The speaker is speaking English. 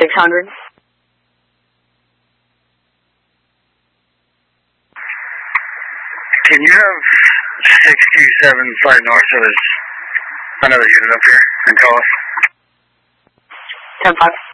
600. Can you have 6275 north of us, another unit up here, and call us? 10-5.